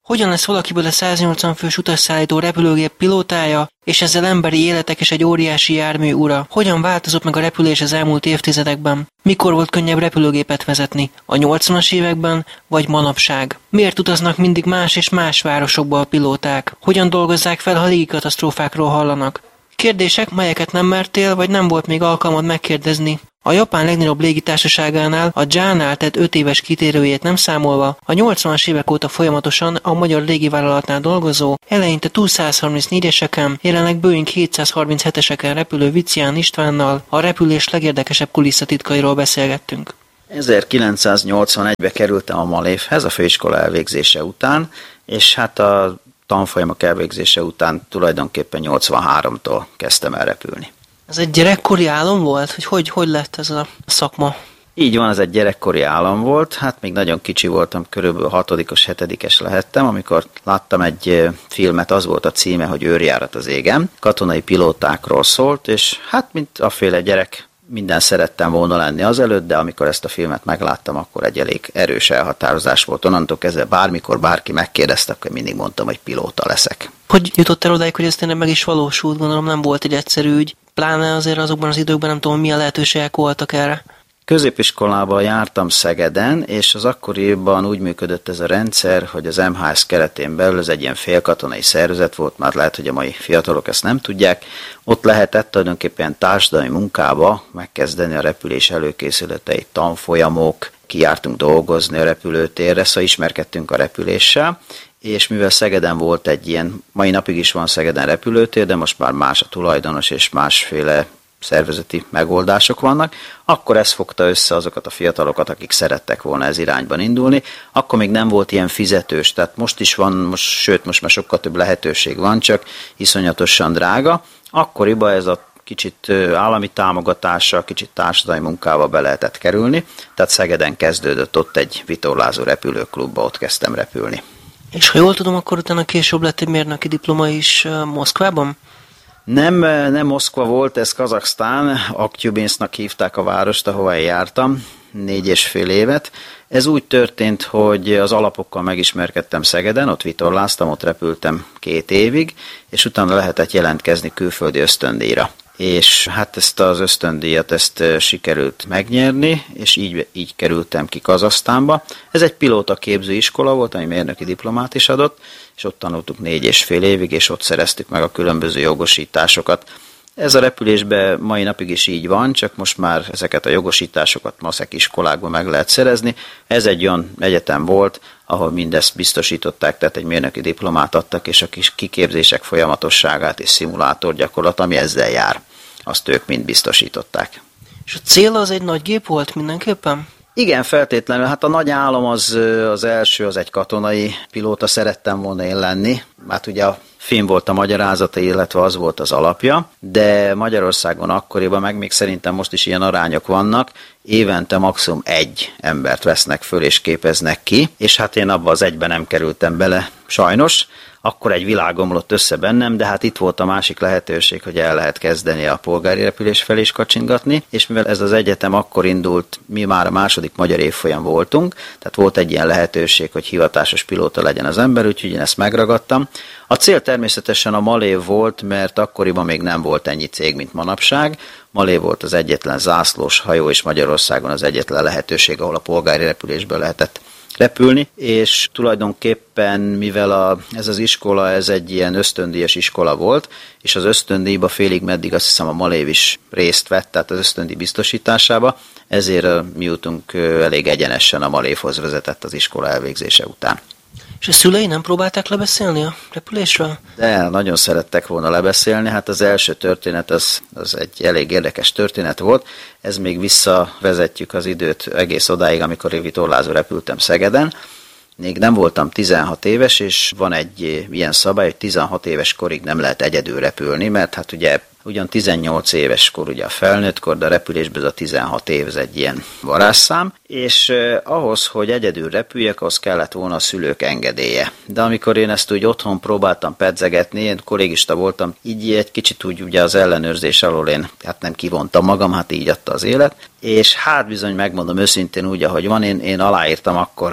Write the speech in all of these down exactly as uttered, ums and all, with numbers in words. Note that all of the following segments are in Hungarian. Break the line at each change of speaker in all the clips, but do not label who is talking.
Hogyan lesz valakiből a száznyolcvan fős utasszállító repülőgép pilótája, és ezzel emberi életek és egy óriási jármű ura? Hogyan változott meg a repülés az elmúlt évtizedekben? Mikor volt könnyebb repülőgépet vezetni? A nyolcvanas években, vagy manapság? Miért utaznak mindig más és más városokba a pilóták? Hogyan dolgozzák fel, ha légikatasztrófákról hallanak? Kérdések, melyeket nem mertél, vagy nem volt még alkalmad megkérdezni. A Japán legnagyobb légitársaságánál, a dzsánál tett öt éves kitérőjét nem számolva, a nyolcvanas évek óta folyamatosan a magyar légivállalatnál dolgozó, eleinte TU százharmincnégyeseken, jelenleg Boeing hétszázharmincheteseken repülő Vicián Istvánnal a repülés legérdekesebb kulisszatitkairól beszélgettünk.
ezerkilencszáznyolcvanegyben kerültem a Malévhez a főiskola elvégzése után, és hát a tanfolyamok elvégzése után tulajdonképpen nyolcvanháromtól kezdtem el repülni.
Ez egy gyerekkori álom volt? Hogy, hogy hogy lett ez a szakma?
Így van, ez egy gyerekkori álom volt. Hát még nagyon kicsi voltam, körülbelül hatodikos, hetedikes lehettem, amikor láttam egy filmet, az volt a címe, hogy Őrjárat az égen. Katonai pilótákról szólt, és hát mint aféle gyerek, minden szerettem volna lenni azelőtt, de amikor ezt a filmet megláttam, akkor egy elég erős elhatározás volt. Onnantól kezdve bármikor bárki megkérdezte, akkor mindig mondtam, hogy pilóta leszek.
Hogy jutottál odáig, hogy ez tényleg meg is valósult? Gondolom nem volt egy egyszerű ügy. Pláne azért azokban az időkben nem tudom, milyen lehetőségek voltak erre.
Középiskolában jártam Szegeden, és az akkoriban úgy működött ez a rendszer, hogy az em há es keretén belül ez egy ilyen félkatonai szervezet volt, már lehet, hogy a mai fiatalok ezt nem tudják. Ott lehetett tulajdonképpen társadalmi munkába megkezdeni a repülés előkészületeit, tanfolyamok, kijártunk dolgozni a repülőtérre, szóval ismerkedtünk a repüléssel, és mivel Szegeden volt egy ilyen, mai napig is van Szegeden repülőtér, de most már más a tulajdonos és másféle szervezeti megoldások vannak, akkor ez fogta össze azokat a fiatalokat, akik szerettek volna ez irányban indulni. Akkor még nem volt ilyen fizetős, tehát most is van, most, sőt most már sokkal több lehetőség van, csak iszonyatosan drága. Akkoriban ez a kicsit állami támogatással, kicsit társadalmi munkával be lehetett kerülni, tehát Szegeden kezdődött ott egy vitorlázó repülőklubba, ott kezdtem repülni.
És ha jól tudom, akkor utána később lett egy mérnöki diploma is Moszkvában?
Nem, nem Moszkva volt, ez Kazaksztán, Aktyubinsznak hívták a várost, ahova jártam, négy és fél évet. Ez úgy történt, hogy az alapokkal megismerkedtem Szegeden, ott vitorláztam, ott repültem két évig, és utána lehetett jelentkezni külföldi ösztöndíjra. És hát ezt az ösztöndíjat ezt sikerült megnyerni, és így, így kerültem ki Kazahsztánba. Ez egy pilóta képző iskola volt, ami mérnöki diplomát is adott, és ott tanultuk négy és fél évig, és ott szereztük meg a különböző jogosításokat. Ez a repülésben mai napig is így van, csak most már ezeket a jogosításokat maszek iskolákban meg lehet szerezni. Ez egy olyan egyetem volt, ahol mindezt biztosították, tehát egy mérnöki diplomát adtak, és a kis kiképzések folyamatosságát és szimulátor gyakorlat, ami ezzel jár, azt ők mind biztosították.
És a cél az egy nagy gép volt mindenképpen?
Igen, feltétlenül. Hát a nagy álom az, az első, az egy katonai pilóta, szerettem volna én lenni. Hát ugye a film volt a magyarázata, illetve az volt az alapja, de Magyarországon akkoriban, meg még szerintem most is ilyen arányok vannak, évente maximum egy embert vesznek föl és képeznek ki, és hát én abba az egyben nem kerültem bele, sajnos. Akkor egy világ omlott össze bennem, de hát itt volt a másik lehetőség, hogy el lehet kezdeni a polgári repülés felé is kacsingatni, és mivel ez az egyetem akkor indult, mi már a második magyar évfolyam voltunk, tehát volt egy ilyen lehetőség, hogy hivatásos pilóta legyen az ember, úgyhogy én ezt megragadtam. A cél természetesen a Malév volt, mert akkoriban még nem volt ennyi cég, mint manapság. Malév volt az egyetlen zászlós hajó, és Magyarországon az egyetlen lehetőség, ahol a polgári repülésből lehetett repülni, és tulajdonképpen, mivel a, ez az iskola, ez egy ilyen ösztöndíjas iskola volt, és az ösztöndíjba félig meddig azt hiszem a Malév is részt vett, tehát az ösztöndíj biztosításába, ezért a mi útunk elég egyenesen a Malévhoz vezetett az iskola elvégzése után.
És a szülei nem próbálták lebeszélni a repülésről?
De nagyon szerettek volna lebeszélni, hát az első történet az, az egy elég érdekes történet volt, ez még visszavezetjük az időt egész odáig, amikor én vitorlázó repültem Szegeden. Még nem voltam tizenhat éves, és van egy ilyen szabály, hogy tizenhat éves korig nem lehet egyedül repülni, mert hát ugye ugyan tizennyolc éves kor ugye a felnőttkor, de a repülésben ez a tizenhat év, ez egy ilyen varázsszám, és eh, ahhoz, hogy egyedül repüljek, ahhoz kellett volna a szülők engedélye. De amikor én ezt úgy otthon próbáltam pedzegetni, én kollégista voltam, így egy kicsit úgy ugye az ellenőrzés alól én hát nem kivontam magam, hát így adta az élet, és hát bizony megmondom őszintén úgy, ahogy van, én, én aláírtam akkor a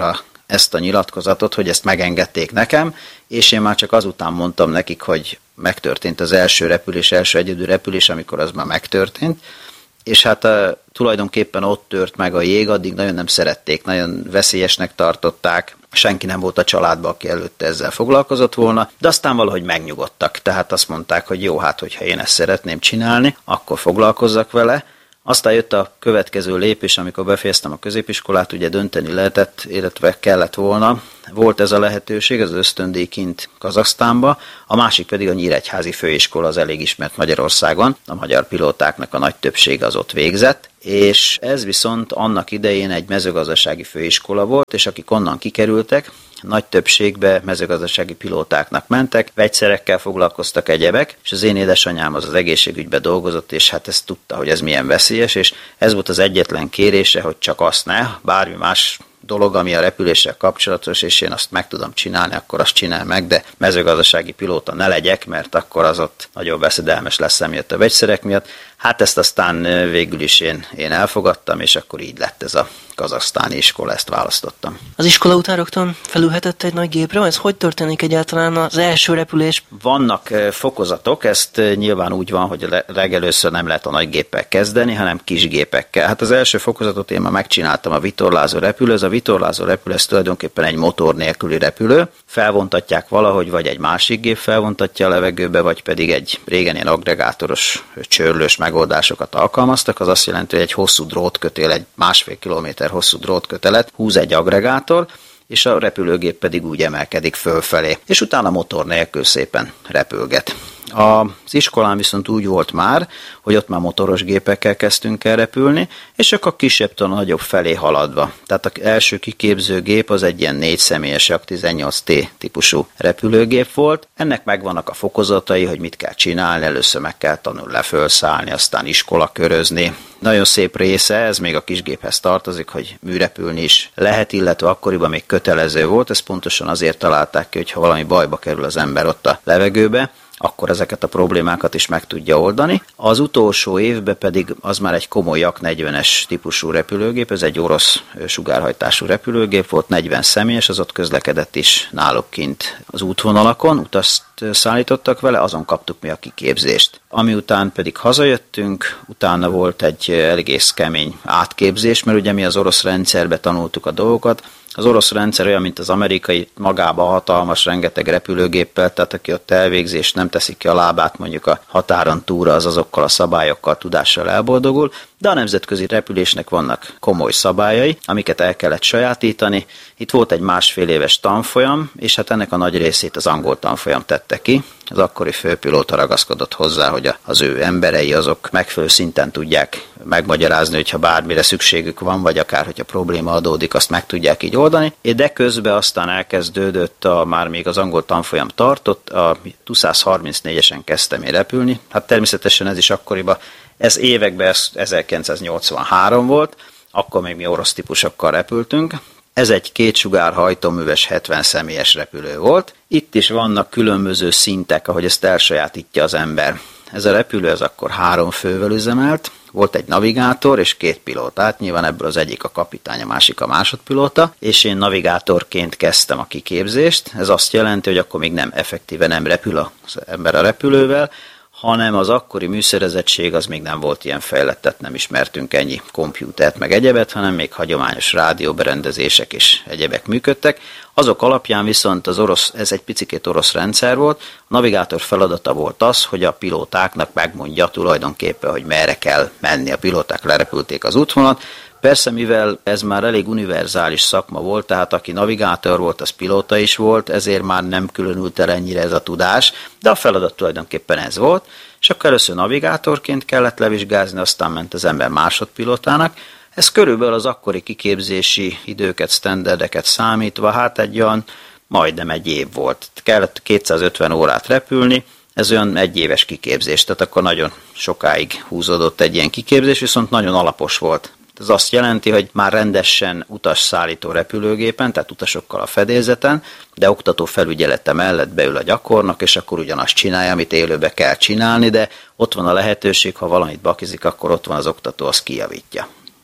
ezt a nyilatkozatot, hogy ezt megengedték nekem, és én már csak azután mondtam nekik, hogy megtörtént az első repülés, első egyedül repülés, amikor az már megtörtént, és hát uh, tulajdonképpen ott tört meg a jég, addig nagyon nem szerették, nagyon veszélyesnek tartották, senki nem volt a családban, aki előtte ezzel foglalkozott volna, de aztán valahogy megnyugodtak, tehát azt mondták, hogy jó, hát hogyha én ezt szeretném csinálni, akkor foglalkozzak vele. Aztán jött a következő lépés, amikor befejeztem a középiskolát, ugye dönteni lehetett, illetve kellett volna. Volt ez a lehetőség, ez az ösztöndíj kint Kazahsztánba, a másik pedig a Nyíregyházi Főiskola, az elég ismert Magyarországon, a magyar pilótáknak a nagy többsége az ott végzett, és ez viszont annak idején egy mezőgazdasági főiskola volt, és akik onnan kikerültek, nagy többségben mezőgazdasági pilótáknak mentek, vegyszerekkel foglalkoztak, egyebek, és az én édesanyám az az egészségügyben dolgozott, és hát ezt tudta, hogy ez milyen veszélyes, és ez volt az egyetlen kérése, hogy csak azt ne, bármi más dolog, ami a repüléssel kapcsolatos, és én azt meg tudom csinálni, akkor azt csinál meg, de mezőgazdasági pilóta ne legyek, mert akkor az ott nagyon veszedelmes lesz emiatt a vegyszerek miatt. Hát ezt aztán végül is én, én elfogadtam, és akkor így lett ez a kazahsztáni iskola, ezt választottam.
Az iskola után rögtön felülhetett egy nagy gépre? Ez hogy történik egyáltalán az első repülés?
Vannak fokozatok, ezt nyilván úgy van, hogy legelőször nem lehet a nagy géppel kezdeni, hanem kis gépekkel. Hát az első fokozatot én már megcsináltam, a vitorlázó repülő. Ez a vitorlázó repülő, ez tulajdonképpen egy motor nélküli repülő. Felvontatják valahogy, vagy egy másik gép felvontatja a levegőbe, vagy pedig egy régen ilyen agregátoros, csörlős megoldásokat alkalmaztak. Az azt jelenti, hogy egy hosszú drótkötél, egy másfél kilométer hosszú drótkötelet húz egy agregátor, és a repülőgép pedig úgy emelkedik fölfelé, és utána motor nélkül szépen repülget. Az iskolán viszont úgy volt már, hogy ott már motoros gépekkel kezdtünk el repülni, és akkor kisebbtől a nagyobb felé haladva. Tehát az első kiképző gép az egy ilyen négy személyes jak tizennyolc té típusú repülőgép volt. Ennek megvannak a fokozatai, hogy mit kell csinálni, először meg kell tanulni lefölszállni, aztán iskola körözni. Nagyon szép része, ez még a kisgéphez tartozik, hogy műrepülni is lehet, illetve akkoriban még kötelező volt, ezt pontosan azért találták ki, hogy ha valami bajba kerül az ember ott a levegőbe, akkor ezeket a problémákat is meg tudja oldani. Az utolsó évben pedig az már egy komoly jak negyvenes típusú repülőgép, ez egy orosz sugárhajtású repülőgép volt, negyven személyes, az ott közlekedett is náluk kint az útvonalakon, utast szállítottak vele, azon kaptuk mi a kiképzést. Ami után pedig hazajöttünk, utána volt egy egész kemény átképzés, mert ugye mi az orosz rendszerbe tanultuk a dolgokat. Az orosz rendszer olyan, mint az amerikai, magába hatalmas, rengeteg repülőgéppel, tehát aki ott elvégzés nem teszik ki a lábát mondjuk a határon túlra, az azokkal a szabályokkal, tudással elboldogul, de a nemzetközi repülésnek vannak komoly szabályai, amiket el kellett sajátítani. Itt volt egy másfél éves tanfolyam, és hát ennek a nagy részét az angol tanfolyam tette ki. Az akkori főpilóta ragaszkodott hozzá, hogy az ő emberei azok megfelelő szinten tudják megmagyarázni, hogyha bármire szükségük van, vagy akár, hogyha probléma adódik, azt meg tudják így oldani. De közben aztán elkezdődött, a, már még az angol tanfolyam tartott, a TU száz harmincnégyesen kezdtem én repülni. Hát természetesen ez is akkoriban, ez években ez ezerkilencszáznyolcvanhárom volt, akkor még mi orosz típusokkal repültünk. Ez egy kétsugár hajtóműves hetven személyes repülő volt. Itt is vannak különböző szintek, ahogy ezt elsajátítja az ember. Ez a repülő ez akkor három fővel üzemelt, volt egy navigátor és két pilótát, nyilván ebből az egyik a kapitány, a másik a másodpilóta, és én navigátorként kezdtem a kiképzést. Ez azt jelenti, hogy akkor még nem effektíve nem repül az ember a repülővel, hanem az akkori műszerezettség az még nem volt ilyen fejlett, tehát nem ismertünk ennyi kompjútert meg egyebet, hanem még hagyományos rádióberendezések és egyebek működtek. Azok alapján viszont az orosz, ez egy picikét orosz rendszer volt, a navigátor feladata volt az, hogy a pilótáknak megmondja tulajdonképpen, hogy merre kell menni. A pilóták lerepülték az útvonalat. Persze, mivel ez már elég univerzális szakma volt, tehát aki navigátor volt, az pilóta is volt, ezért már nem különült el ennyire ez a tudás, de a feladat tulajdonképpen ez volt, és akkor először navigátorként kellett levizsgázni, aztán ment az ember másodpilótának. Ez körülbelül az akkori kiképzési időket, sztenderdeket számítva, hát egy olyan majdnem egy év volt. Kellett kétszázötven órát repülni, ez olyan egy éves kiképzés, tehát akkor nagyon sokáig húzódott egy ilyen kiképzés, viszont nagyon alapos volt. Ez azt jelenti, hogy már rendesen utasszállító repülőgépen, tehát utasokkal a fedélzeten, de oktató felügyelete mellett beül a gyakornok, és akkor ugyanazt csinálja, amit élőbe kell csinálni, de ott van a lehetőség, ha valamit bakizik, akkor ott van az oktató, az kijavítja.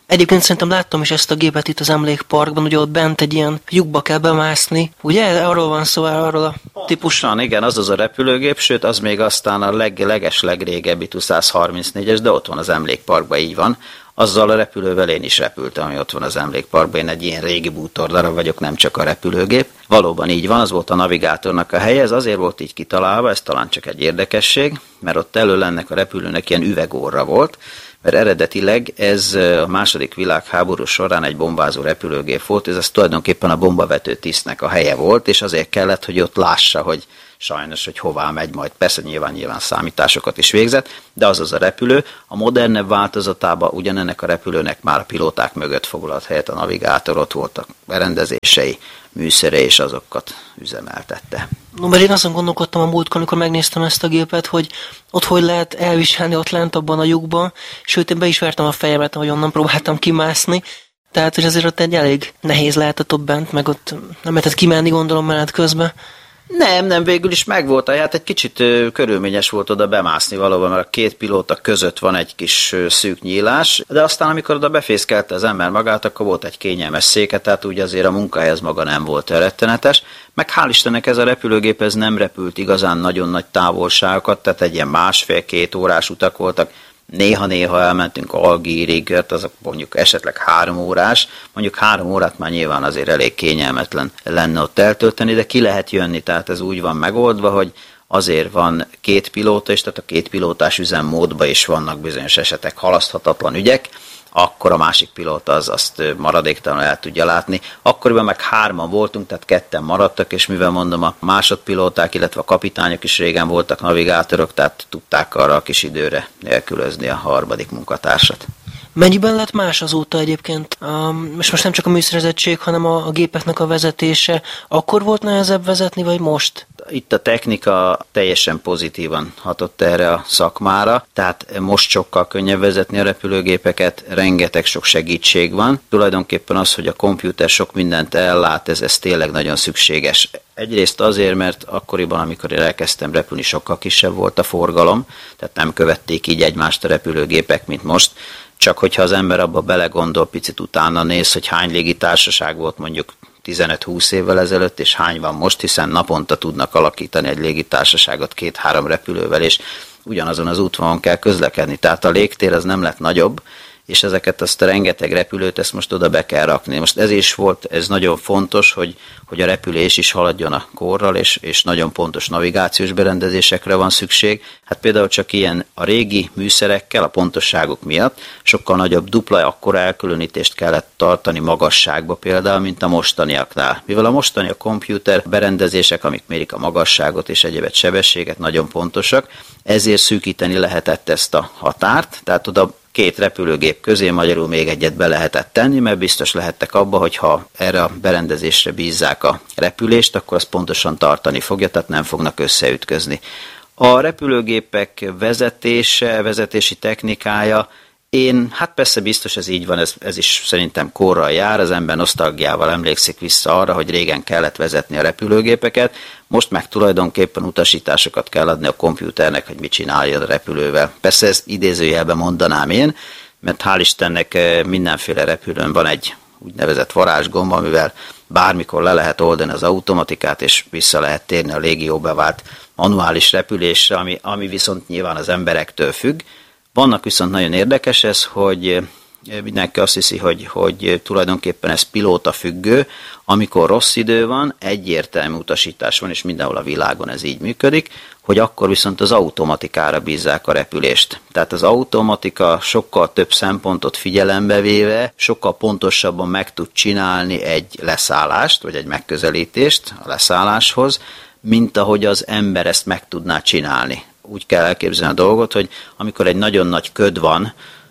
Egyébként szerintem láttam is ezt a gépet itt az emlékparkban, ugye ott bent egy ilyen lyukba kell bemászni. Ugye arról van szó, arról a típusan?
Igen, az az a repülőgép, sőt az még aztán a leg, leges legrégebbi tu száz harmincnégyes, de ott van az emlékparkban, így van. Azzal a repülővel én is repültem, ami ott van az emlékparkban. Én egy ilyen régi bútordarab vagyok, nem csak a repülőgép. Valóban így van, az volt a navigátornak a helye, ez azért volt így kitalálva, ez talán csak egy érdekesség, mert ott elől ennek a repülőnek ilyen üvegorra volt, mert eredetileg ez a második világháború során egy bombázó repülőgép volt, ez az tulajdonképpen a bombavető tisztnek a helye volt, és azért kellett, hogy ott lássa, hogy sajnos, hogy hová megy majd. Persze nyilván, nyilván számításokat is végzett, de az az a repülő. A modernebb változatában ugyanennek a repülőnek már a pilóták mögött foglalt helyet a navigátor, ott voltak berendezései, műszere, és azokat üzemeltette.
No, mert én azon gondolkodtam a múltkor, amikor megnéztem ezt a gépet, hogy ott hogy lehet elviselni ott lent abban a lyukban, sőt én be is vertem a fejemet, hogy onnan próbáltam kimászni, tehát hogy azért ott egy elég nehéz lehetett ott bent, meg ott nem lehetett kimenni, gondolom, menet közben.
Nem, nem, végül is megvolt. Hát egy kicsit ö, körülményes volt oda bemászni valóban, mert a két pilóta között van egy kis ö, szűk nyílás, de aztán, amikor oda befészkelte az ember magát, akkor volt egy kényelmes széke, tehát úgy azért a munkahely az maga nem volt rettenetes. Meg hál' Istennek ez a repülőgép ez nem repült igazán nagyon nagy távolságokat, tehát egy ilyen másfél-két órás utak voltak. Néha-néha elmentünk Algírig, hát azok mondjuk esetleg három órás, mondjuk három órát már nyilván azért elég kényelmetlen lenne ott eltölteni, de ki lehet jönni, tehát ez úgy van megoldva, hogy azért van két pilóta, és tehát a két pilótás üzemmódban is vannak bizonyos esetek halaszthatatlan ügyek, akkor a másik pilóta az azt maradéktalanul el tudja látni. Akkoriban meg hárman voltunk, tehát ketten maradtak, és mivel mondom, a másodpilóták, illetve a kapitányok is régen voltak navigátorok, tehát tudták arra a kis időre nélkülözni a harmadik munkatársat.
Mennyiben lett más azóta egyébként? Um, és most nem csak a műszerezettség, hanem a, a gépeknek a vezetése. Akkor volt nehezebb vezetni, vagy most?
Itt a technika teljesen pozitívan hatott erre a szakmára, tehát most sokkal könnyebb vezetni a repülőgépeket, rengeteg sok segítség van. Tulajdonképpen az, hogy a komputer sok mindent ellát, ez, ez tényleg nagyon szükséges. Egyrészt azért, mert akkoriban, amikor én elkezdtem repülni, sokkal kisebb volt a forgalom, tehát nem követték így egymást a repülőgépek, mint most. Csak hogyha az ember abba belegondol, picit utána néz, hogy hány légitársaság volt mondjuk tizenöt-húsz évvel ezelőtt, és hány van most, hiszen naponta tudnak alakítani egy légitársaságot két-három repülővel, és ugyanazon az útvonalon kell közlekedni. Tehát a légtér az nem lett nagyobb, és ezeket azt a rengeteg repülőt, ezt most oda be kell rakni. Most ez is volt, ez nagyon fontos, hogy, hogy a repülés is haladjon a korral, és, és nagyon pontos navigációs berendezésekre van szükség. Hát például csak ilyen a régi műszerekkel, a pontosságuk miatt sokkal nagyobb dupla, akkora elkülönítést kellett tartani magasságba például, mint a mostaniaknál. Mivel a mostani a komputer berendezések, amik mérik a magasságot és egyébet sebességet, nagyon pontosak, ezért szűkíteni lehetett ezt a határt, tehát oda két repülőgép közé magyarul még egyet be lehetett tenni, mert biztos lehettek abba, hogy ha erre a berendezésre bízzák a repülést, akkor az pontosan tartani fogja, tehát nem fognak összeütközni. A repülőgépek vezetése, vezetési technikája, én, hát persze biztos ez így van, ez, ez is szerintem korral jár, az ember nosztalgiával emlékszik vissza arra, hogy régen kellett vezetni a repülőgépeket, most meg tulajdonképpen utasításokat kell adni a komputernek, hogy mit csinálja a repülővel. Persze ez idézőjelben mondanám én, mert hál' Istennek mindenféle repülőn van egy úgynevezett varázsgomb, amivel bármikor le lehet oldani az automatikát, és vissza lehet térni a légióba vált manuális repülésre, ami, ami viszont nyilván az emberektől függ. Vannak viszont nagyon érdekes ez, hogy mindenki azt hiszi, hogy, hogy tulajdonképpen ez pilóta függő, amikor rossz idő van, egyértelmű utasítás van, és mindenhol a világon ez így működik, hogy akkor viszont az automatikára bízzák a repülést. Tehát az automatika sokkal több szempontot figyelembe véve, sokkal pontosabban meg tud csinálni egy leszállást, vagy egy megközelítést a leszálláshoz, mint ahogy az ember ezt meg tudná csinálni. Úgy kell elképzelni a dolgot, hogy amikor egy nagyon nagy köd van,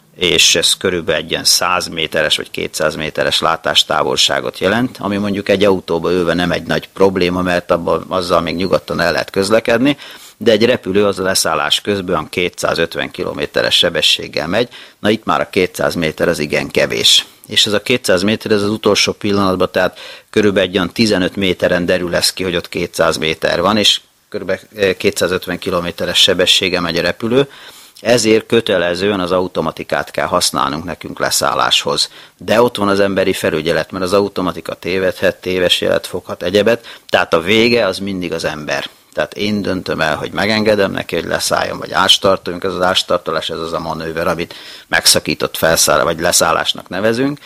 és ez körülbelül egy ilyen száz méteres vagy kétszáz méteres látástávolságot jelent, ami mondjuk egy autóba ülve nem egy nagy probléma, mert abban, azzal még nyugodtan el lehet közlekedni, de egy repülő az a leszállás közben kétszázötven kilométeres sebességgel megy, na itt már a kétszáz méter az igen kevés. És ez a kétszáz méter, ez az utolsó pillanatban, tehát körülbelül egy olyan tizenöt méteren derül lesz ki, hogy ott kétszáz méter van, és körülbelül kétszázötven kilométeres sebességgel megy a repülő. Ezért kötelezően az automatikát kell használnunk nekünk leszálláshoz. De ott van az emberi felügyelet, mert az automatika tévedhet, téves jelet foghat, egyebet, tehát a vége az mindig az ember. Tehát én döntöm el, hogy megengedem neki, hogy leszálljon, vagy ástartunk, ez az ástartolás, ez az a manőver, amit megszakított felszáll, vagy leszállásnak nevezünk,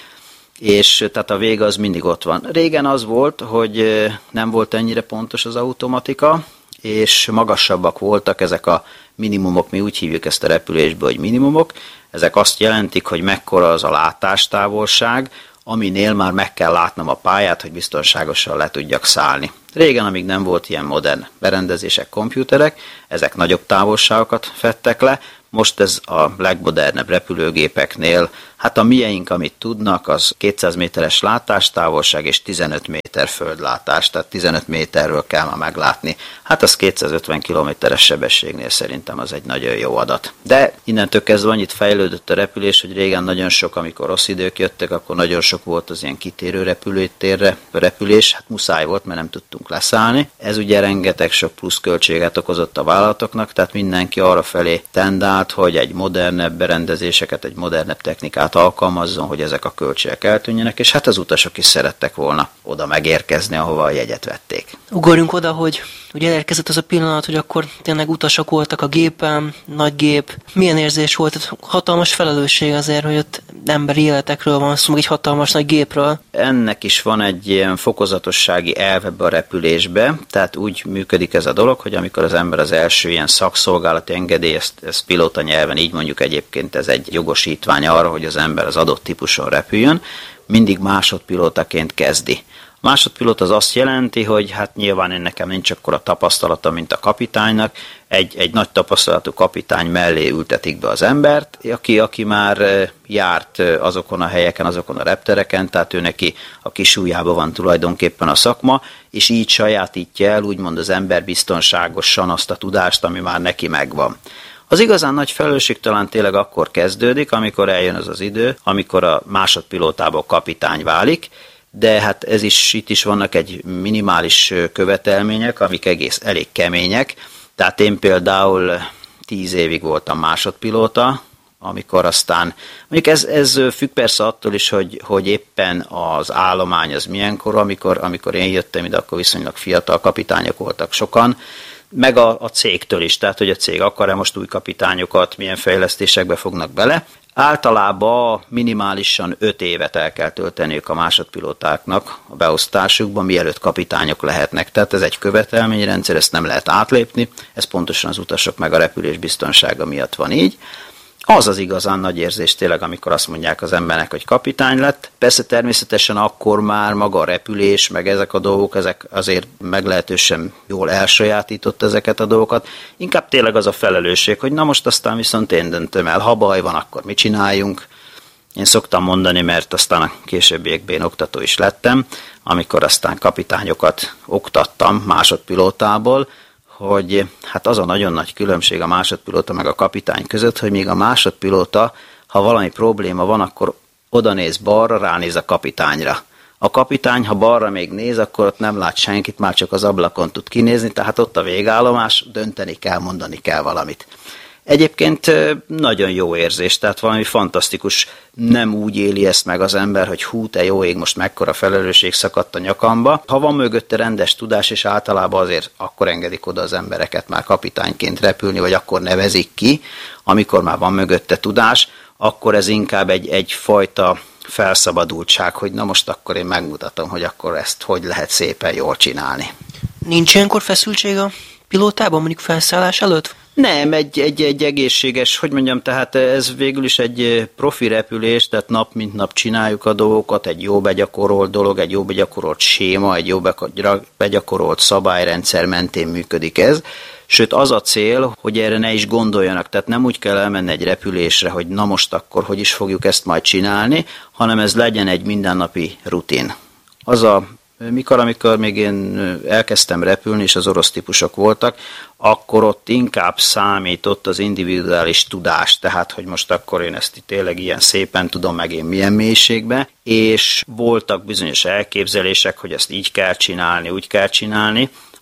és tehát a vége az mindig ott van. Régen az volt, hogy nem volt ennyire pontos az automatika, és magasabbak voltak ezek a minimumok, mi úgy hívjuk ezt a repülésből, hogy minimumok, ezek azt jelentik, hogy mekkora az a látástávolság, aminél már meg kell látnom a pályát, hogy biztonságosan le tudjak szállni. Régen, amíg nem volt ilyen modern berendezések, kompjúterek, ezek nagyobb távolságokat fedtek le, most ez a legmodernebb repülőgépeknél, hát a mieink, amit tudnak, az kétszáz méteres látástávolság és tizenöt méter földlátás, tehát tizenöt méterről kell már meglátni. Hát az kétszázötven kilométeres sebességnél szerintem az egy nagyon jó adat. De innentől kezdve annyit fejlődött a repülés, hogy régen nagyon sok, amikor rossz idők jöttek, akkor nagyon sok volt az ilyen kitérő repülőtérre repülés, hát muszáj volt, mert nem tudtunk leszállni. Ez ugye rengeteg sok plusz költséget okozott a vállalatoknak, tehát mindenki arra felé tendált, hogy egy modernebb berendezéseket, egy modernebb technikát alkalmazzon, hogy ezek a költségek eltűnjenek, és hát az utasok is szerettek volna oda megérkezni, ahova a jegyet vették.
Ugorjunk oda, hogy ugye elérkezett az a pillanat, hogy akkor tényleg utasok voltak a gépen, nagy gép. Milyen érzés volt? Hatalmas felelősség azért, hogy ott emberi életekről van szó, meg egy hatalmas nagy gépről.
Ennek is van egy ilyen fokozatossági elv ebbe a repülésbe, tehát úgy működik ez a dolog, hogy amikor az ember az első ilyen szakszolgálati engedély, ezt, ezt pilóta nyelven így mondjuk, egyébként ez egy jogosítvány arra, hogy az ember az adott típuson repüljön, mindig másodpilótaként kezdi. A másodpilóta az azt jelenti, hogy hát nyilván én nekem nincs akkora tapasztalata, mint a kapitánynak, egy, egy nagy tapasztalatú kapitány mellé ültetik be az embert, aki, aki már járt azokon a helyeken, azokon a reptereken, tehát ő neki a kis ujjában van tulajdonképpen a szakma, és így sajátítja el úgymond az ember biztonságosan azt a tudást, ami már neki megvan. Az igazán nagy felelősség talán tényleg akkor kezdődik, amikor eljön az az idő, amikor a másodpilótából kapitány válik, de hát ez is, itt is vannak egy minimális követelmények, amik egész elég kemények. Tehát én például tíz évig voltam másodpilóta, amikor aztán, mondjuk ez, ez függ persze attól is, hogy, hogy éppen az állomány az milyenkor, amikor, amikor én jöttem ide, akkor viszonylag fiatal kapitányok voltak sokan, meg a, a cégtől is, tehát hogy a cég akar-e most új kapitányokat, milyen fejlesztésekbe fognak bele. Általában minimálisan öt évet el kell tölteniük a másodpilótáknak a beosztásukban, mielőtt kapitányok lehetnek. Tehát ez egy követelményrendszer, ezt nem lehet átlépni, ez pontosan az utasok meg a repülés biztonsága miatt van így. Az az igazán nagy érzés tényleg, amikor azt mondják az embernek, hogy kapitány lett. Persze természetesen akkor már maga a repülés, meg ezek a dolgok, ezek azért meglehetősen jól elsajátított ezeket a dolgokat. Inkább tényleg az a felelősség, hogy na most aztán viszont én döntöm el, ha baj van, akkor mit csináljunk. Én szoktam mondani, mert aztán a későbbiekben én oktató is lettem, amikor aztán kapitányokat oktattam másodpilótából, hogy hát az a nagyon nagy különbség a másodpilóta meg a kapitány között, hogy még a másodpilóta, ha valami probléma van, akkor oda néz balra, ránéz a kapitányra. A kapitány, ha balra még néz, akkor ott nem lát senkit, már csak az ablakon tud kinézni, tehát ott a végállomás, dönteni kell, mondani kell valamit. Egyébként nagyon jó érzés, tehát valami fantasztikus, nem úgy éli ezt meg az ember, hogy hú, te jó ég, most mekkora felelősség szakadt a nyakamba. Ha van mögötte rendes tudás, és általában azért akkor engedik oda az embereket már kapitányként repülni, vagy akkor nevezik ki, amikor már van mögötte tudás, akkor ez inkább egy, egyfajta felszabadultság, hogy na most akkor én megmutatom, hogy akkor ezt hogy lehet szépen jól csinálni.
Nincs ilyenkor feszültség a pilótában, mondjuk felszállás előtt?
Nem, egy, egy, egy egészséges, hogy mondjam, tehát ez végül is egy profi repülés, tehát nap mint nap csináljuk a dolgokat, egy jó begyakorolt dolog, egy jó begyakorolt séma, egy jó begyakorolt szabályrendszer mentén működik ez. Sőt, az a cél, hogy erre ne is gondoljanak, tehát nem úgy kell elmenni egy repülésre, hogy na most akkor hogy is fogjuk ezt majd csinálni, hanem ez legyen egy mindennapi rutin. Az a Mikor, amikor még én elkezdtem repülni, és az orosz típusok voltak, akkor ott inkább számított az individuális tudás, tehát, hogy most akkor én ezt tényleg ilyen szépen tudom, meg én milyen mélységben, és voltak bizonyos elképzelések, hogy ezt így kell csinálni, úgy kell csinálni,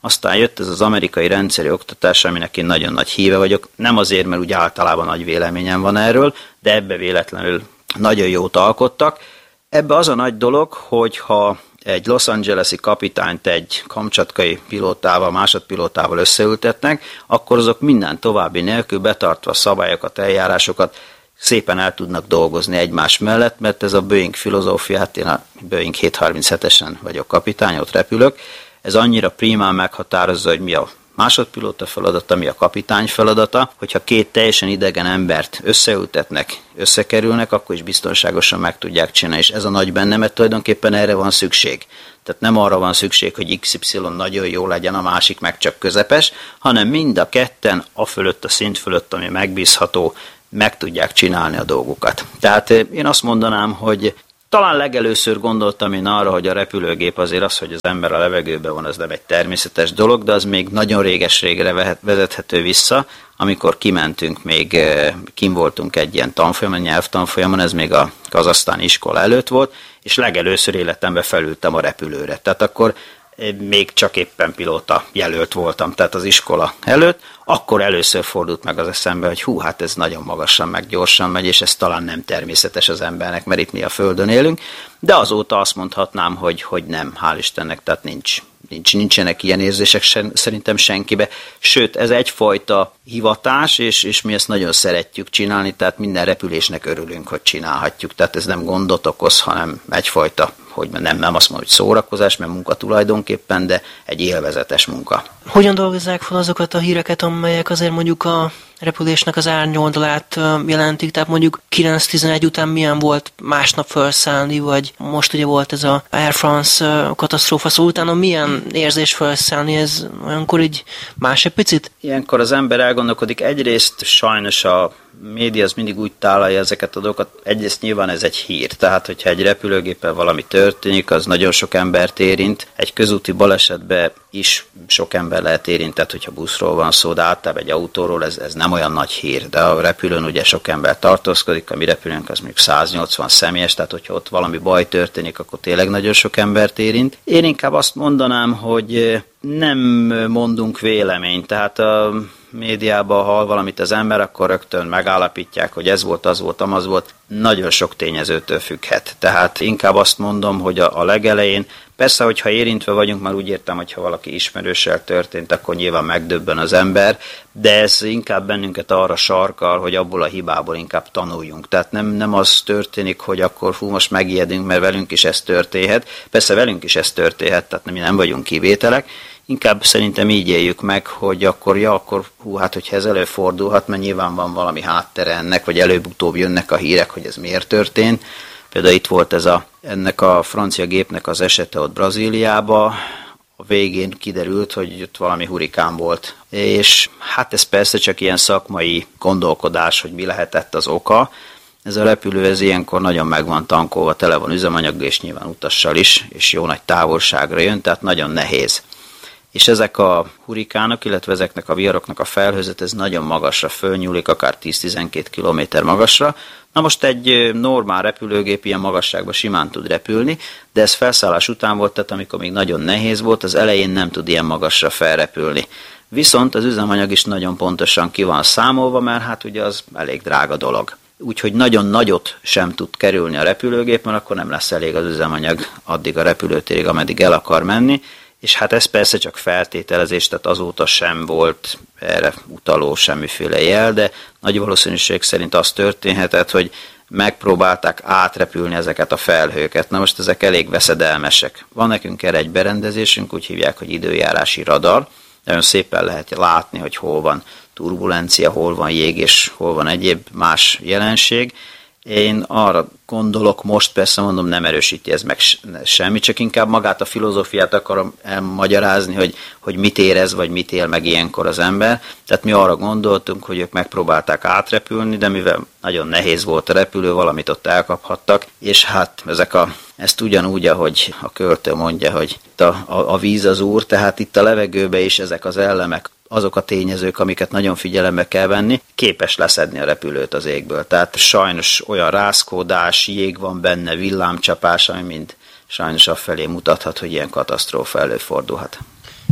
Aztán jött ez az amerikai rendszeri oktatás, aminek én nagyon nagy híve vagyok. Nem azért, mert úgy általában nagy véleményem van erről, de ebbe véletlenül nagyon jót alkottak. Ebbe az a nagy dolog, hogy ha egy Los Angeles-i kapitányt egy kamcsatkai pilótával, másodpilótával összeültetnek, akkor azok minden további nélkül betartva szabályokat, eljárásokat szépen el tudnak dolgozni egymás mellett, mert ez a Boeing filozófiát, én a Boeing hétszázharminchetesen vagyok kapitány, ott repülök, ez annyira primán meghatározza, hogy mi a másodpilóta feladata, mi a kapitány feladata, hogyha két teljesen idegen embert összeültetnek, összekerülnek, akkor is biztonságosan meg tudják csinálni, és ez a nagy benne, mert tulajdonképpen erre van szükség. Tehát nem arra van szükség, hogy iksz ipszilon nagyon jó legyen, a másik meg csak közepes, hanem mind a ketten a fölött, a szint fölött, ami megbízható, meg tudják csinálni a dolgukat. Tehát én azt mondanám, hogy talán legelőször gondoltam én arra, hogy a repülőgép azért az, hogy az ember a levegőben van, az nem egy természetes dolog, de az még nagyon réges-régre vezethető vissza, amikor kimentünk, még kim voltunk egy ilyen tanfolyamon, nyelvtanfolyamon, ez még a kazahsztáni iskola előtt volt, és legelőször életemben felültem a repülőre. Tehát akkor még csak éppen pilóta jelölt voltam, tehát az iskola előtt, akkor először fordult meg az eszembe, hogy hú, hát ez nagyon magasan, meg gyorsan megy, és ez talán nem természetes az embernek, mert itt mi a Földön élünk, de azóta azt mondhatnám, hogy, hogy nem, hál' Istennek, tehát nincs, nincs, nincsenek ilyen érzések sen, szerintem senkibe, sőt, ez egyfajta hivatás, és, és mi ezt nagyon szeretjük csinálni, tehát minden repülésnek örülünk, hogy csinálhatjuk, tehát ez nem gondot okoz, hanem egyfajta, hogy nem, nem azt mondom, hogy szórakozás, mert munka tulajdonképpen, de egy élvezetes munka.
Hogyan dolgozzák fel azokat a híreket, amelyek azért mondjuk a repülésnek az árnyoldalát jelentik, tehát mondjuk kilenc tizenegy után milyen volt másnap felszállni, vagy most ugye volt ez a Air France katasztrófa, szóval utána milyen érzés felszállni, ez olyankor így más egy picit?
Ilyenkor az ember elgondolkodik, egyrészt sajnos a média az mindig úgy tálalja ezeket a dolgokat, egyrészt nyilván ez egy hír, tehát hogyha egy repülőgéppel valami történik, az nagyon sok embert érint, egy közúti balesetben is sok ember lehet érintett, hogyha buszról van szó, de általában egy autóról ez, ez nem olyan nagy hír, de a repülőn ugye sok ember tartózkodik, a mi repülőnk az mondjuk száznyolcvan személyes, tehát hogyha ott valami baj történik, akkor tényleg nagyon sok embert érint. Én inkább azt mondanám, hogy nem mondunk véleményt, tehát a médiában hall valamit az ember, akkor rögtön megállapítják, hogy ez volt, az volt, amaz volt. Nagyon sok tényezőtől függhet. Tehát inkább azt mondom, hogy a, a legelején, persze, hogyha érintve vagyunk, már úgy értem, hogyha valaki ismerőssel történt, akkor nyilván megdöbben az ember, de ez inkább bennünket arra sarkal, hogy abból a hibából inkább tanuljunk. Tehát nem, nem az történik, hogy akkor fú, most megijedünk, mert velünk is ez történhet. Persze velünk is ez történhet, tehát mi nem vagyunk kivételek. Inkább szerintem így éljük meg, hogy akkor, ja, akkor hú, hát hogyha ez előfordulhat, mert nyilván van valami háttere ennek, vagy előbb-utóbb jönnek a hírek, hogy ez miért történt. Például itt volt ez a, ennek a francia gépnek az esete ott Brazíliába, a végén kiderült, hogy ott valami hurikán volt. És hát ez persze csak ilyen szakmai gondolkodás, hogy mi lehetett az oka. Ez a repülő, ez ilyenkor nagyon meg van tankolva, tele van üzemanyaggal, és nyilván utassal is, és jó nagy távolságra jön, tehát nagyon nehéz. És ezek a hurikánok, illetve ezeknek a viharoknak a felhőzet, ez nagyon magasra fölnyúlik, akár tíz-tizenkét kilométer magasra. Na most egy normál repülőgép ilyen magasságban simán tud repülni, de ez felszállás után volt, tehát amikor még nagyon nehéz volt, az elején nem tud ilyen magasra felrepülni. Viszont az üzemanyag is nagyon pontosan ki van számolva, mert hát ugye az elég drága dolog. Úgyhogy nagyon nagyot sem tud kerülni a repülőgép, mert akkor nem lesz elég az üzemanyag addig a repülőtérig, ameddig el akar menni. És hát ez persze csak feltételezés, tehát azóta sem volt erre utaló semmiféle jel, de nagy valószínűség szerint az történhetett, hogy megpróbálták átrepülni ezeket a felhőket. Na most ezek elég veszedelmesek. Van nekünk erre egy berendezésünk, úgy hívják, hogy időjárási radar. Nagyon szépen lehet látni, hogy hol van turbulencia, hol van jég és hol van egyéb más jelenség. Én arra gondolok, most persze mondom, nem erősíti ez meg semmi, csak inkább magát a filozófiát akarom elmagyarázni, hogy, hogy mit érez, vagy mit él meg ilyenkor az ember. Tehát mi arra gondoltunk, hogy ők megpróbálták átrepülni, de mivel nagyon nehéz volt a repülő, valamit ott elkaphattak, és hát ezek a, ezt ugyanúgy, ahogy a költő mondja, hogy itt a, a, a víz az úr, tehát itt a levegőbe is ezek az elemek, azok a tényezők, amiket nagyon figyelembe kell venni, képes leszedni a repülőt az égből. Tehát sajnos olyan rázkódás, jég van benne, villámcsapás, ami mind sajnos afelé mutathat, hogy ilyen katasztrófa előfordulhat.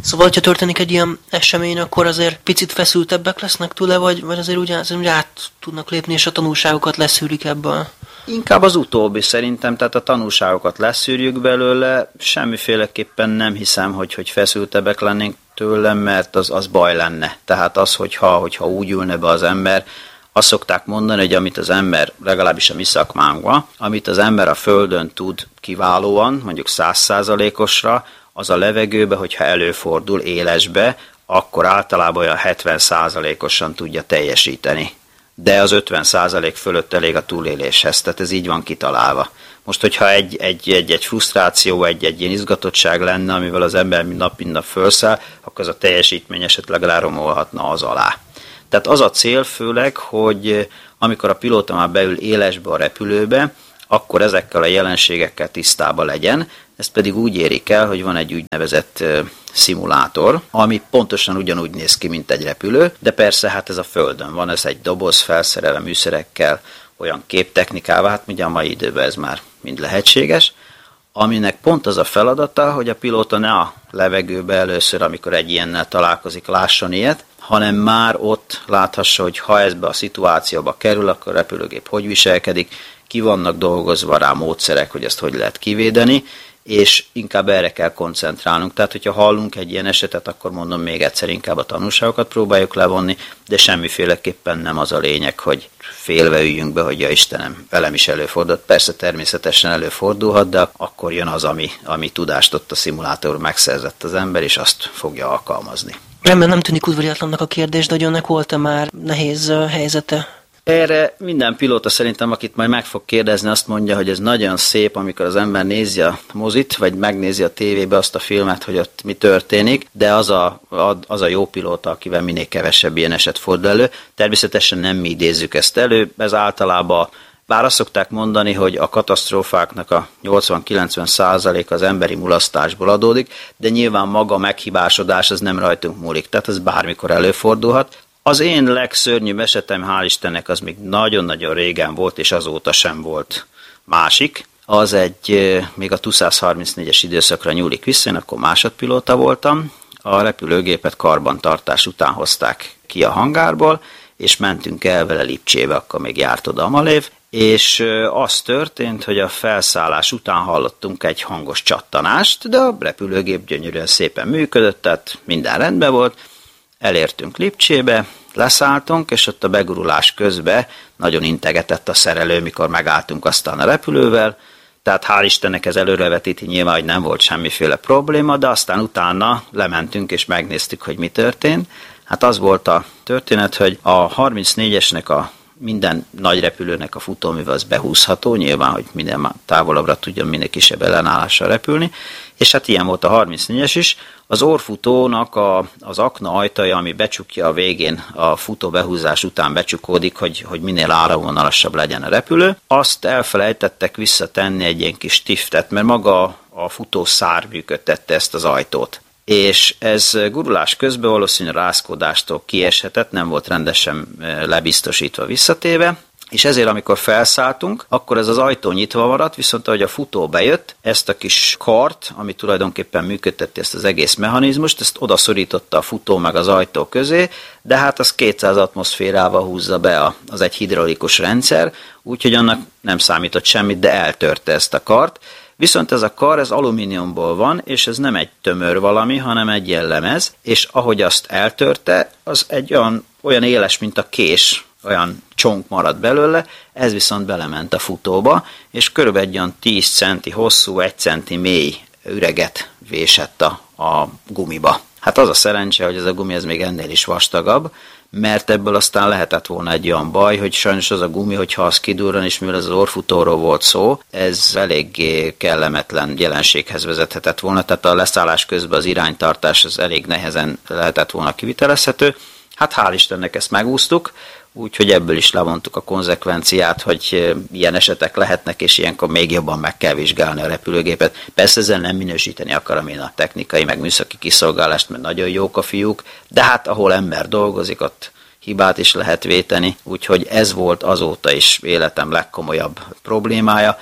Szóval, ha történik egy ilyen esemény, akkor azért picit feszültebbek lesznek tőle, vagy, vagy azért úgy, azért úgy át tudnak lépni, és a tanulságokat leszűrik ebből?
Inkább az utóbbi szerintem, tehát a tanulságokat leszűrjük belőle, semmiféleképpen nem hiszem, hogy, hogy feszültebbek lennénk tőlem, mert az, az baj lenne. Tehát az, hogyha, hogyha úgy ülne be az ember, azt szokták mondani, hogy amit az ember, legalábbis a mi szakmánkban, amit az ember a földön tud kiválóan, mondjuk száz százalékosra, az a levegőbe, hogyha előfordul élesbe, akkor általában olyan hetven százalékosan tudja teljesíteni. De az ötven százalék fölött elég a túléléshez, tehát ez így van kitalálva. Most, hogyha egy, egy, egy, egy frusztráció, egy, egy ilyen izgatottság lenne, amivel az ember nap mint nap felszáll, akkor az a teljesítmény esetleg elromolhatna az alá. Tehát az a cél főleg, hogy amikor a pilóta már beül élesbe a repülőbe, akkor ezekkel a jelenségekkel tisztában legyen. Ezt pedig úgy érik el, hogy van egy úgynevezett szimulátor, ami pontosan ugyanúgy néz ki, mint egy repülő, de persze hát ez a Földön van, ez egy doboz felszerelve műszerekkel, olyan képtechnikával, hát ugye a mai időben ez már mind lehetséges, aminek pont az a feladata, hogy a pilóta ne a levegőbe először, amikor egy ilyennel találkozik, lásson ilyet, hanem már ott láthassa, hogy ha ezbe a szituációba kerül, akkor a repülőgép hogy viselkedik, ki vannak dolgozva rá módszerek, hogy ezt hogy lehet kivédeni, és inkább erre kell koncentrálnunk. Tehát, hogyha hallunk egy ilyen esetet, akkor mondom még egyszer, inkább a tanulságokat próbáljuk levonni, de semmiféleképpen nem az a lényeg, hogy félve üljünk be, hogy ja Istenem, velem is előfordult. Persze természetesen előfordulhat, de akkor jön az, ami, ami tudást ott a szimulátor megszerzett az ember, és azt fogja alkalmazni.
Rendben, nem tűnik udvariatlannak a kérdés, de önnek volt-e már nehéz helyzete?
Erre minden pilóta szerintem, akit majd meg fog kérdezni, azt mondja, hogy ez nagyon szép, amikor az ember nézi a mozit, vagy megnézi a tévébe azt a filmet, hogy ott mi történik, de az a, az a jó pilóta, akivel minél kevesebb ilyen eset fordul elő. Természetesen nem mi idézzük ezt elő, ez általában, bár azt szokták mondani, hogy a katasztrófáknak a nyolcvan-kilencven százalék az emberi mulasztásból adódik, de nyilván maga a meghibásodás az nem rajtunk múlik, tehát ez bármikor előfordulhat. Az én legszörnyűbb esetem, hál' Istennek, az még nagyon-nagyon régen volt, és azóta sem volt másik. Az egy, még a TU százharmincnégyes időszakra nyúlik vissza, én akkor másodpilóta voltam. A repülőgépet karbantartás után hozták ki a hangárból, és mentünk el vele Lipcsébe, akkor még járt oda a Malév, és az történt, hogy a felszállás után hallottunk egy hangos csattanást, de a repülőgép gyönyörűen szépen működött, tehát minden rendben volt. Elértünk Lipcsébe, leszálltunk, és ott a begurulás közben nagyon integetett a szerelő, mikor megálltunk aztán a repülővel, tehát hál' Istennek ez előrevetíti nyilván, hogy nem volt semmiféle probléma, de aztán utána lementünk és megnéztük, hogy mi történt. Hát az volt a történet, hogy a harmincnégyesnek a minden nagy repülőnek a futóműve az behúzható, nyilván, hogy minden távolabbra tudjon minél kisebb ellenállással repülni, és hát ilyen volt a harmincnégyes is. Az orrfutónak a, az akna ajtaja, ami becsukja a végén, a futó behúzás után becsukódik, hogy, hogy minél áramvonalasabb legyen a repülő, azt elfelejtettek visszatenni egy ilyen kis tiftet, mert maga a futó szár működtette ezt az ajtót. És ez gurulás közben valószínűleg rázkódástól kieshetett, nem volt rendesen lebiztosítva visszatéve, és ezért amikor felszálltunk, akkor ez az ajtó nyitva maradt, viszont ahogy a futó bejött, ezt a kis kart, ami tulajdonképpen működtette ezt az egész mechanizmust, ezt odaszorította a futó meg az ajtó közé, de hát az kétszáz atmoszférával húzza be, az egy hidraulikus rendszer, úgyhogy annak nem számított semmit, de eltörte ezt a kart. Viszont ez a kar, ez alumíniumból van, és ez nem egy tömör valami, hanem egy ilyen lemez, és ahogy azt eltörte, az egy olyan, olyan éles, mint a kés, olyan csonk maradt belőle, ez viszont belement a futóba, és körülbelül egy olyan tíz centi hosszú, egy centi mély üreget vésett a, a gumiba. Hát az a szerencse, hogy ez a gumi ez még ennél is vastagabb, mert ebből aztán lehetett volna egy olyan baj, hogy sajnos az a gumi, hogyha az kidurran, és mivel ez az orrfutóról volt szó, ez eléggé kellemetlen jelenséghez vezethetett volna, tehát a leszállás közben az iránytartás az elég nehezen lehetett volna kivitelezhető. Hát hál' Istennek ezt megúsztuk, úgyhogy ebből is levontuk a konzekvenciát, hogy ilyen esetek lehetnek, és ilyenkor még jobban meg kell vizsgálni a repülőgépet. Persze ezzel nem minősíteni akarom én a technikai, meg műszaki kiszolgálást, mert nagyon jók a fiúk, de hát ahol ember dolgozik, ott hibát is lehet véteni, úgyhogy ez volt azóta is életem legkomolyabb problémája.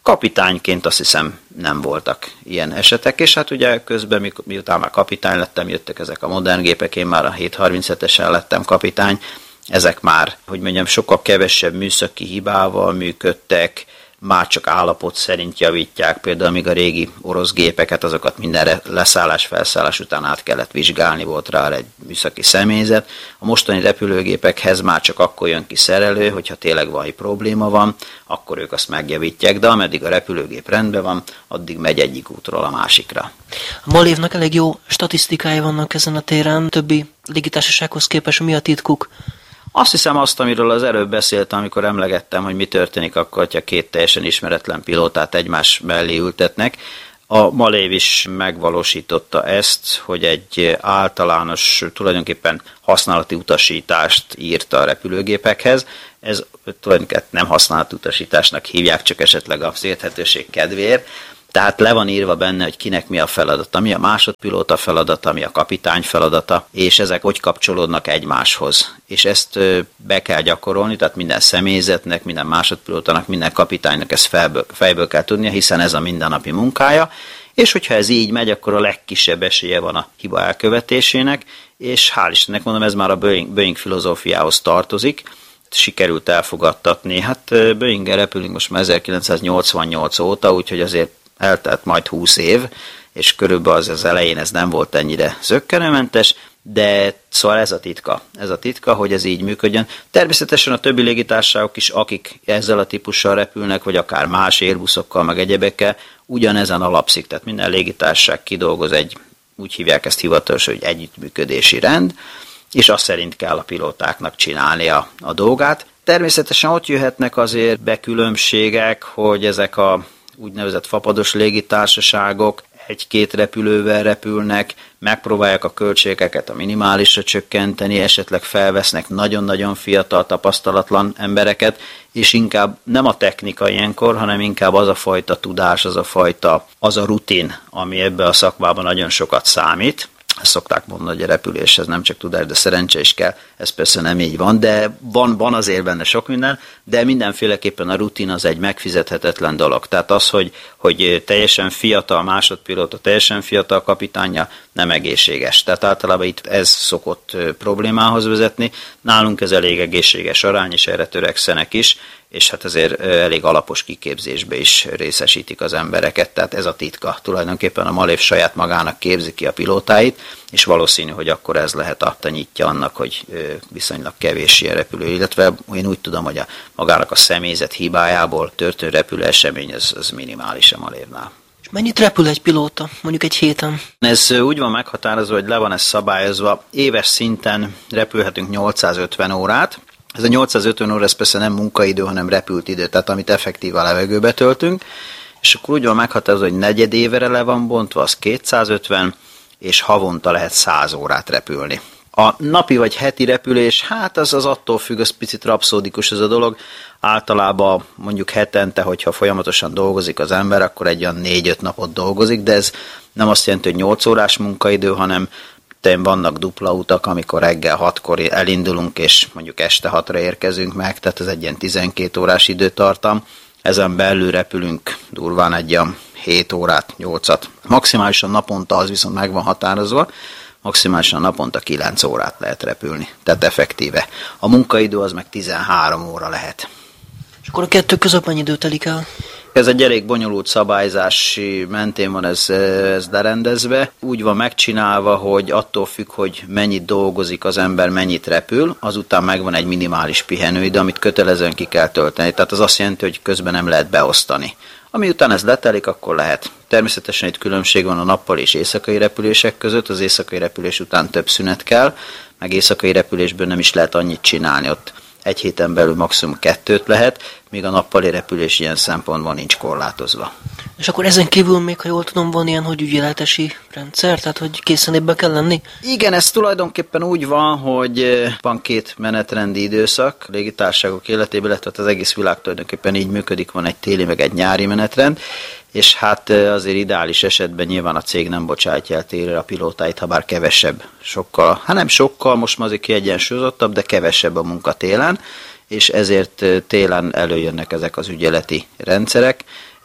Kapitányként azt hiszem nem voltak ilyen esetek, és hát ugye közben, miután már kapitány lettem, jöttek ezek a modern gépek, én már a hét harminchetesen lettem kapitány, ezek már, hogy mondjam, sokkal kevesebb műszaki hibával működtek, már csak állapot szerint javítják, például még a régi orosz gépeket, azokat minden leszállás, felszállás után át kellett vizsgálni, volt rá egy műszaki személyzet. A mostani repülőgépekhez már csak akkor jön ki szerelő, hogyha tényleg valami probléma van, akkor ők azt megjavítják, de ameddig a repülőgép rendben van, addig megy egyik útról a másikra.
A Malévnak elég jó statisztikái vannak ezen a téren, többi légitársasághoz képest. Mi a titkuk?
Azt hiszem azt, amiről az előbb beszéltem, amikor emlegettem, hogy mi történik akkor, ha két teljesen ismeretlen pilótát egymás mellé ültetnek. A Malév is megvalósította ezt, hogy egy általános, tulajdonképpen használati utasítást írt a repülőgépekhez. Ez tulajdonképpen nem használati utasításnak hívják, csak esetleg a érthetőség kedvéért. Tehát le van írva benne, hogy kinek mi a feladata, mi a másodpilóta feladata, mi a kapitány feladata, és ezek hogy kapcsolódnak egymáshoz. És ezt be kell gyakorolni, tehát minden személyzetnek, minden másodpilótának, minden kapitánynak ezt felből, fejből kell tudnia, hiszen ez a mindennapi munkája, és hogyha ez így megy, akkor a legkisebb esélye van a hiba elkövetésének, és hál' Istennek mondom, ez már a Boeing, Boeing filozófiához tartozik, sikerült elfogadtatni. Hát Boeing-el repülünk most már ezerkilencszáznyolcvannyolc óta, úgyhogy azért eltelt majd húsz év, és körülbelül az, az elején ez nem volt ennyire zökkenőmentes, de szóval ez a titka. Ez a titka, hogy ez így működjön. Természetesen a többi légitársaságok is, akik ezzel a típussal repülnek, vagy akár más Airbusokkal, meg egyebekkel, ugyanezen alapszik. Tehát minden légitársaság kidolgoz egy, úgy hívják ezt hivatalosan, hogy együttműködési rend, és azt szerint kell a pilótáknak csinálni a, a dolgát. Természetesen ott jöhetnek azért be különbségek, hogy ezek a úgynevezett fapados légitársaságok egy-két repülővel repülnek, megpróbálják a költségeket a minimálisra csökkenteni, esetleg felvesznek nagyon-nagyon fiatal, tapasztalatlan embereket, és inkább nem a technika ilyenkor, hanem inkább az a fajta tudás, az a fajta, az a rutin, ami ebben a szakmában nagyon sokat számít. Ezt szokták mondani, hogy a repüléshez nem csak tudás, de szerencse is kell. Ez persze nem így van, de van, van azért benne sok minden, de mindenféleképpen a rutin az egy megfizethetetlen dolog. Tehát az, hogy, hogy teljesen fiatal másodpilóta, teljesen fiatal kapitánya nem egészséges. Tehát általában itt ez szokott problémához vezetni. Nálunk ez elég egészséges arány, és erre törekszenek is, és hát azért elég alapos kiképzésbe is részesítik az embereket, tehát ez a titka. Tulajdonképpen a Malév saját magának képzi ki a pilótáit, és valószínű, hogy akkor ez lehet a nyitja annak, hogy viszonylag kevés ilyen repülő, illetve én úgy tudom, hogy a magának a személyzet hibájából történő repülő esemény, ez, ez minimális a Malévnál.
És mennyit repül egy pilóta, mondjuk egy héten?
Ez úgy van meghatározva, hogy le van ez szabályozva. Éves szinten repülhetünk nyolcszázötven órát. Ez a nyolcszázötven óra, ez persze nem munkaidő, hanem repült idő, tehát amit effektív a levegőbe töltünk, és akkor úgy van meghatározva, hogy negyedévre le van bontva, az kétszázötven, és havonta lehet száz órát repülni. A napi vagy heti repülés, hát az az attól függ, az picit rapszódikus ez a dolog. Általában mondjuk hetente, hogyha folyamatosan dolgozik az ember, akkor egy olyan négy-öt napot dolgozik, de ez nem azt jelenti, hogy nyolc órás munkaidő, hanem vannak dupla utak, amikor reggel hatkor elindulunk, és mondjuk este hatra érkezünk meg, tehát ez egy ilyen tizenkét órás időtartam. Ezen belül repülünk durván egy ilyen hét órát, nyolcat. Maximálisan naponta az viszont meg van határozva, maximálisan naponta kilenc órát lehet repülni, tehát effektíve. A munkaidő az meg tizenhárom óra lehet.
És akkor a kettő között mennyi idő telik el?
Ez egy elég bonyolult szabályzási mentén van ez, ez lerendezve. Úgy van megcsinálva, hogy attól függ, hogy mennyit dolgozik az ember, mennyit repül, azután megvan egy minimális pihenőidő, amit kötelezően ki kell tölteni. Tehát az azt jelenti, hogy közben nem lehet beosztani. Ami után ez letelik, akkor lehet. Természetesen itt különbség van a nappali és éjszakai repülések között. Az éjszakai repülés után több szünet kell, meg éjszakai repülésből nem is lehet annyit csinálni. Ott egy héten belül maximum kettőt lehet, míg a nappali repülés ilyen szempontból nincs korlátozva.
És akkor ezen kívül még, ha jól tudom, van ilyen, hogy ügyeletesi rendszer, tehát hogy készen évben kell lenni?
Igen, ez tulajdonképpen úgy van, hogy van két menetrendi időszak légitársaságok életében, illetve az egész világ tulajdonképpen így működik, van egy téli, meg egy nyári menetrend, és hát azért ideális esetben nyilván a cég nem bocsátja el télre a pilótáit, ha bár kevesebb, sokkal, hát nem sokkal, most már azért kiegyensúlyozottabb, de kevesebb a munka télen, és ezért télen előjönnek ezek az ügyeleti rendszerek,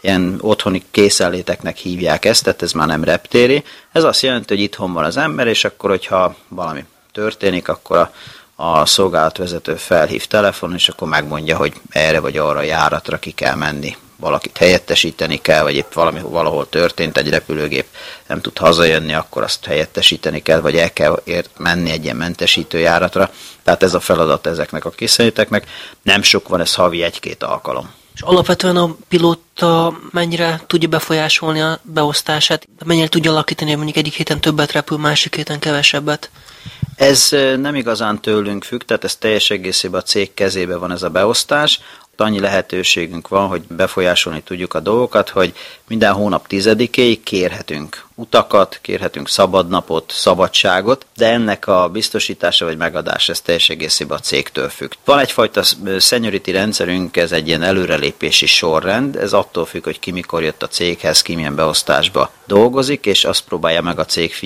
ilyen otthoni készenléteknek hívják ezt, tehát ez már nem reptéri. Ez azt jelenti, hogy itthon van az ember, és akkor, hogyha valami történik, akkor a, a szolgálatvezető felhív telefonon, és akkor megmondja, hogy erre vagy arra járatra ki kell menni. Valakit helyettesíteni kell, vagy épp valami, valahol történt egy repülőgép, nem tud hazajönni, akkor azt helyettesíteni kell, vagy el kell ért menni egy ilyen mentesítő járatra. Tehát ez a feladat ezeknek a készenléteknek. Nem sok van, ez havi egy-két alkalom.
És alapvetően a pilóta mennyire tudja befolyásolni a beosztását? Mennyire tudja alakítani, hogy mondjuk egyik héten többet repül, másik héten kevesebbet?
Ez nem igazán tőlünk függ, tehát ez teljes egészében a cég kezébe van ez a beosztás. Annyi lehetőségünk van, hogy befolyásolni tudjuk a dolgokat, hogy minden hónap tizedikéig kérhetünk utakat, kérhetünk szabadnapot, szabadságot, de ennek a biztosítása vagy megadása ez teljes egészében a cégtől függ. Van egyfajta seniority rendszerünk, ez egy ilyen előrelépési sorrend, ez attól függ, hogy ki mikor jött a céghez, ki milyen beosztásba dolgozik, és azt próbálja meg a cég